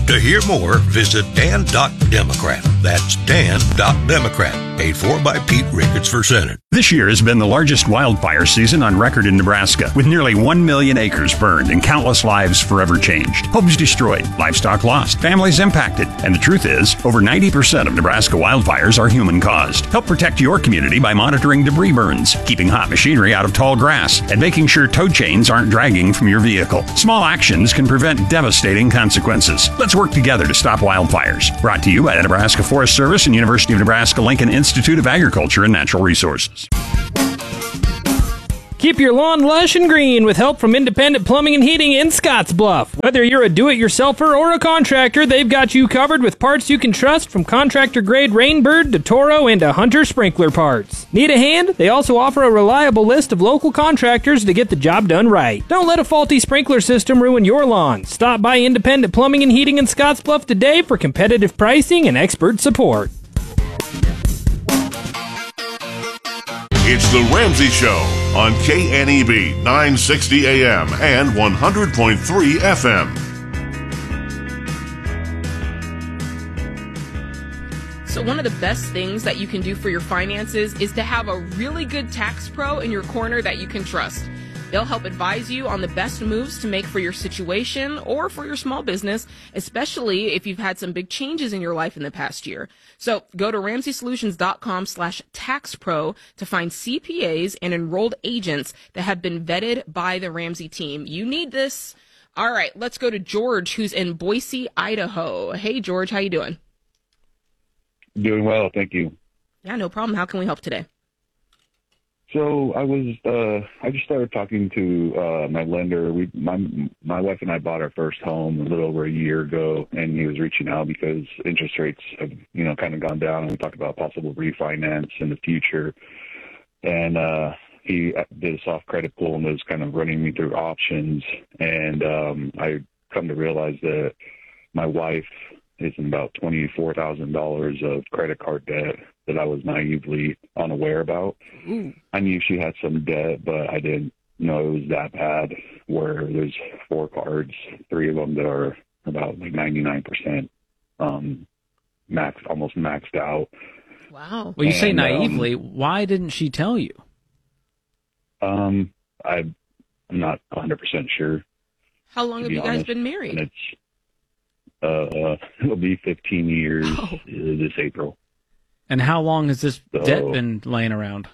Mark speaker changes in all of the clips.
Speaker 1: To hear more, visit Dan.Democrat. That's Dan.Democrat. Paid for by Pete Ricketts for Senate.
Speaker 2: This year has been the largest wildfire season on record in Nebraska, with nearly 1 million acres burned and countless lives forever changed. Homes destroyed, livestock lost, families impacted. And the truth is, over 90% of Nebraska wildfires are human-caused. Help protect your community by monitoring debris burns, keeping hot machinery out of tall grass, and making sure tow chains aren't dragging from your vehicle. Small actions can prevent devastating consequences. Let's work together to stop wildfires. Brought to you by the Nebraska Forest Service and University of Nebraska-Lincoln Institute of Agriculture and Natural Resources.
Speaker 3: Keep your lawn lush and green with help from Independent Plumbing and Heating in Scottsbluff. Whether you're a do-it-yourselfer or a contractor, they've got you covered with parts you can trust, from contractor-grade Rainbird to Toro and to Hunter sprinkler parts. Need a hand? They also offer a reliable list of local contractors to get the job done right. Don't let a faulty sprinkler system ruin your lawn. Stop by Independent Plumbing and Heating in Scottsbluff today for competitive pricing and expert support.
Speaker 4: It's The Ramsey Show on KNEB 960 AM and 100.3 FM.
Speaker 5: So one of the best things that you can do for your finances is to have a really good tax pro in your corner that you can trust. They'll help advise you on the best moves to make for your situation or for your small business, especially if you've had some big changes in your life in the past year. So go to RamseySolutions.com/taxpro to find CPAs and enrolled agents that have been vetted by the Ramsey team. You need this. All right, let's go to George, who's in Boise, Idaho. Hey, George, how you doing?
Speaker 6: Doing well, thank you.
Speaker 5: Yeah, no problem. How can we help today?
Speaker 6: So I just started talking to my lender. My wife and I bought our first home a little over a year ago, and he was reaching out because interest rates have, kind of gone down, and we talked about possible refinance in the future. And he did a soft credit pull and was kind of running me through options. And I come to realize that my wife is in about $24,000 of credit card debt that I was naively unaware about. I knew she had some debt, but I didn't know it was that bad, where there's 4 cards, 3 of them that are about like 99% almost maxed out.
Speaker 5: Wow.
Speaker 7: Well, you say naively. Why didn't she tell you?
Speaker 6: I'm not 100% sure.
Speaker 5: How long have you guys been married?
Speaker 6: And it'll be 15 years this April.
Speaker 7: And how long has this debt been laying around?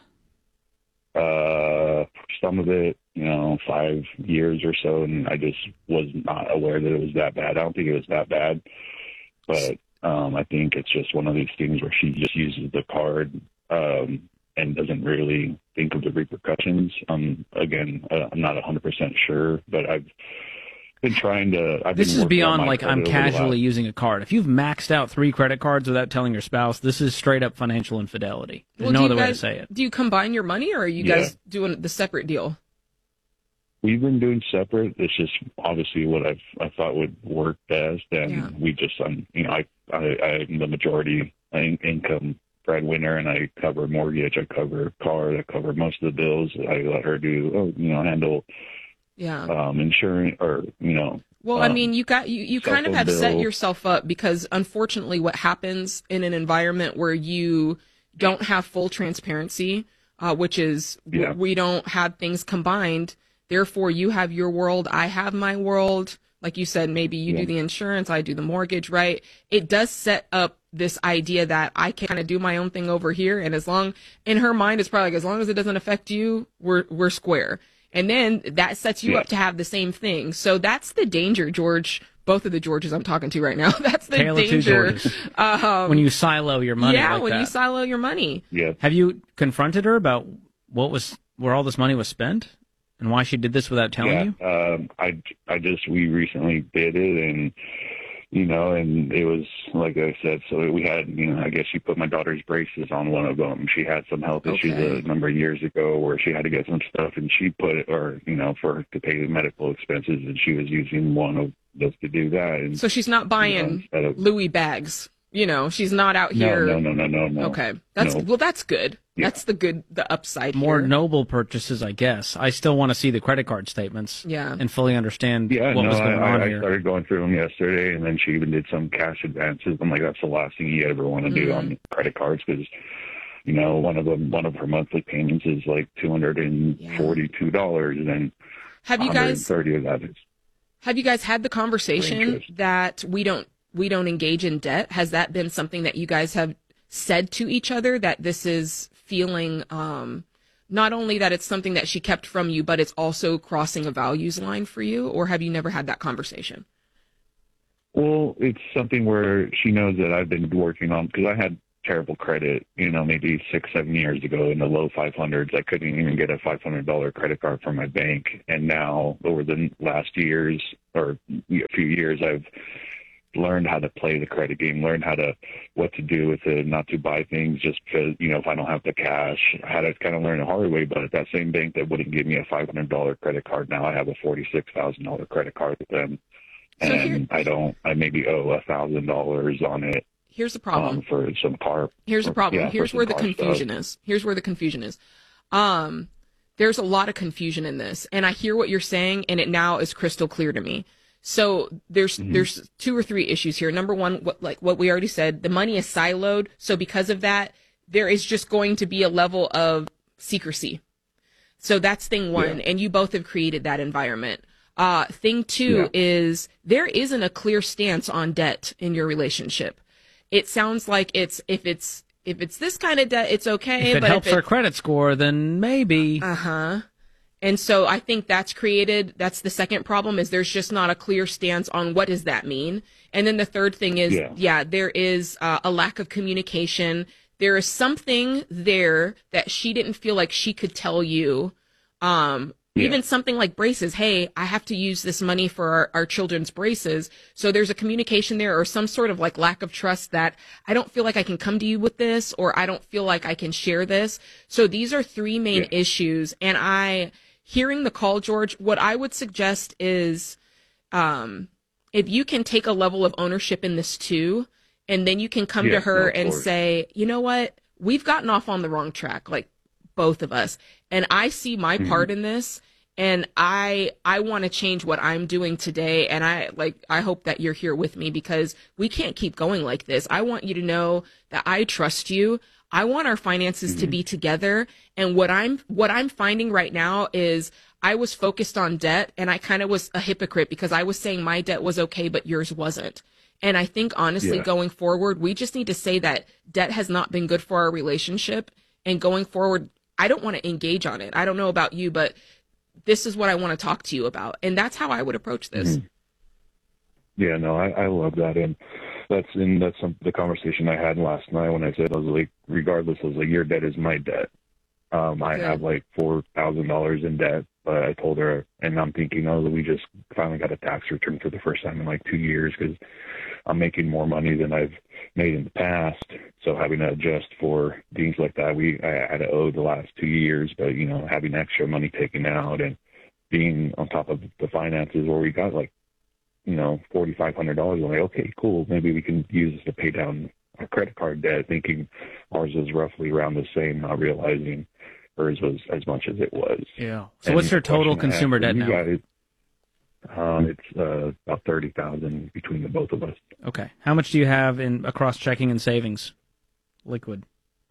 Speaker 6: Some of it, 5 years or so, and I just was not aware that it was that bad. I don't think it was that bad, but I think it's just one of these things where she just uses the card and doesn't really think of the repercussions. Again, I'm not 100% sure, but I've been trying to.
Speaker 7: This is beyond like I'm casually using a card. If you've maxed out 3 credit cards without telling your spouse, this is straight up financial infidelity. There's no other way to say it.
Speaker 5: Do you combine your money, or are you guys doing the separate deal?
Speaker 6: We've been doing separate. It's just obviously what I thought would work best, and we just, I'm the majority income breadwinner, and I cover mortgage, I cover car, I cover most of the bills. I let her do, handle. Insurance or,
Speaker 5: Well, I mean, you kind of have set yourself up, because unfortunately what happens in an environment where you don't have full transparency, which is we don't have things combined. Therefore, you have your world, I have my world. Like you said, maybe you do the insurance, I do the mortgage, right? It does set up this idea that I can kind of do my own thing over here. And in her mind, it's probably like, as long as it doesn't affect you, we're square. And then that sets you up to have the same thing. So that's the danger, George. Both of the Georges I'm talking to right now. That's the danger.
Speaker 7: When you silo your money
Speaker 5: you silo your money.
Speaker 6: Yeah.
Speaker 7: Have you confronted her about where all this money was spent and why she did this without telling you?
Speaker 6: We recently did it, and and it was, like I said, so we had, I guess she put my daughter's braces on one of them. She had some health issues a number of years ago where she had to get some stuff, and she put it, for her to pay the medical expenses, and she was using one of those to do that. And,
Speaker 5: so she's not buying Louis bags. she's not out here.
Speaker 6: No.
Speaker 5: Okay. That's good. Yeah. That's the upside
Speaker 7: More
Speaker 5: here.
Speaker 7: noble purchases, I guess. I still want to see the credit card statements.
Speaker 5: Yeah.
Speaker 7: And fully understand what was going on here.
Speaker 6: I started going through them yesterday, and then she even did some cash advances. I'm like, that's the last thing you ever want to do on credit cards, because one of her monthly payments is like $242, and then $130 of that is.
Speaker 5: Have you guys had the conversation that we don't engage in debt? Has that been something that you guys have said to each other, that this is feeling not only that it's something that she kept from you, but it's also crossing a values line for you? Or have you never had that conversation?
Speaker 6: Well, it's something where she knows that I've been working on, because I had terrible credit, maybe 6-7 years ago in the low 500s. I couldn't even get a $500 credit card from my bank. And now over the last years or a few years, I've learned how to play the credit game, learned what to do with it, not to buy things just because, if I don't have the cash. I had to kind of learn the hard way, but at that same bank that wouldn't give me a $500 credit card, now I have a $46,000 credit card with them. And I maybe owe $1,000 on it.
Speaker 5: Here's the problem.
Speaker 6: For some car.
Speaker 5: Here's the problem. Here's where the confusion is. Here's where the confusion is. There's a lot of confusion in this, and I hear what you're saying, and it now is crystal clear to me. So there's 2 or 3 issues here. Number one, what we already said, the money is siloed. So because of that, there is just going to be a level of secrecy. So that's thing one. Yeah. And you both have created that environment. Thing two is there isn't a clear stance on debt in your relationship. It sounds like if it's this kind of debt, it's okay.
Speaker 7: If it helps her credit score, then maybe.
Speaker 5: And so I think that's the second problem, is there's just not a clear stance on what does that mean. And then the third thing is, there is a lack of communication. There is something there that she didn't feel like she could tell you. Even something like braces. Hey, I have to use this money for our children's braces. So there's a communication there, or some sort of lack of trust that I don't feel like I can come to you with this, or I don't feel like I can share this. So these are 3 main issues. And hearing the call, George, what I would suggest is, if you can take a level of ownership in this too, and then you can come to her and say, you know what, we've gotten off on the wrong track, both of us. And I see my part in this, and I want to change what I'm doing today. And I hope that you're here with me, because we can't keep going like this. I want you to know that I trust you. I want our finances to be together. And what I'm finding right now is I was focused on debt, and I kind of was a hypocrite, because I was saying my debt was okay, but yours wasn't. And I think honestly, going forward, we just need to say that debt has not been good for our relationship. And going forward, I don't want to engage on it. I don't know about you, but this is what I want to talk to you about. And that's how I would approach this.
Speaker 6: Yeah, no, I love that. And that's the conversation I had last night when I said, I was like, regardless, I was like, your debt is my debt. I have $4,000 in debt, but I told her, and I'm thinking, that we just finally got a tax return for the first time in 2 years, because I'm making more money than I've made in the past. So having to adjust for things like that, I had to owe the last 2 years, but having extra money taken out and being on top of the finances where we got $4,500, I'm like, okay, cool. Maybe we can use this to pay down our credit card debt, thinking ours was roughly around the same, not realizing hers was as much as it was.
Speaker 7: Yeah. So what's your total consumer debt now?
Speaker 6: It's about $30,000 between the both of us.
Speaker 7: Okay. How much do you have across checking and savings, liquid?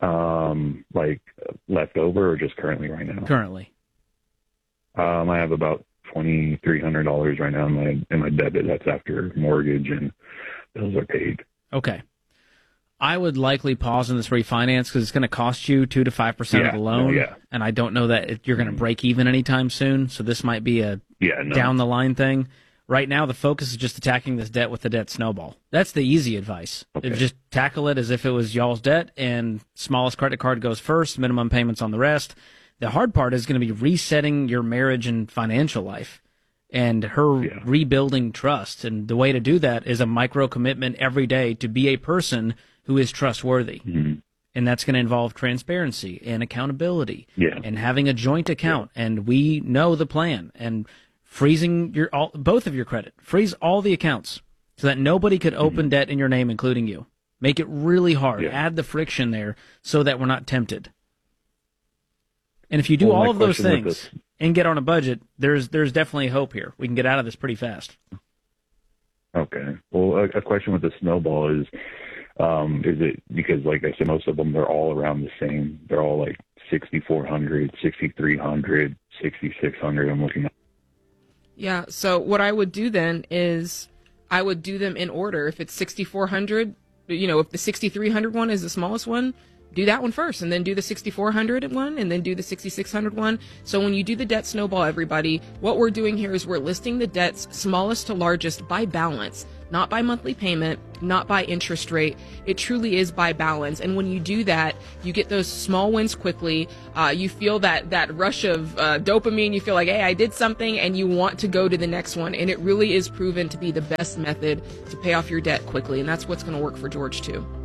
Speaker 6: Left over, or just currently right now?
Speaker 7: Currently.
Speaker 6: I have about $2,300 right now in my debit. That's after mortgage and bills are paid.
Speaker 7: Okay. I would likely pause on this refinance, because it's going to cost you 2 to 5% of the loan, and I don't know that you're going to break even anytime soon. So this might be a down the line thing. Right now, the focus is just attacking this debt with the debt snowball. That's the easy advice. Okay. Just tackle it as if it was y'all's debt, and smallest credit card goes first, minimum payments on the rest. The hard part is going to be resetting your marriage and financial life, and her rebuilding trust. And the way to do that is a micro commitment every day to be a person who is trustworthy. And that's going to involve transparency and accountability and having a joint account. And we know the plan, and freezing both of your credit. Freeze all the accounts so that nobody could open debt in your name, including you. Make it really hard. Yeah. Add the friction there so that we're not tempted. And if you do all of those things and get on a budget, there's definitely hope here. We can get out of this pretty fast.
Speaker 6: Okay. Well, a question with the snowball is it because, like I said, most of them, they're all around the same. They're all like 6,400, 6,300, 6,600. I'm looking at.
Speaker 5: Yeah. So what I would do then is I would do them in order. If it's 6,400, if the 6,300 one is the smallest one, do that one first, and then do the 6,400 one, and then do the 6,600 one. So when you do the debt snowball, everybody, what we're doing here is we're listing the debts smallest to largest by balance, not by monthly payment, not by interest rate. It truly is by balance. And when you do that, you get those small wins quickly. You feel that rush of dopamine. You feel like, hey, I did something, and you want to go to the next one. And it really is proven to be the best method to pay off your debt quickly. And that's what's going to work for George, too.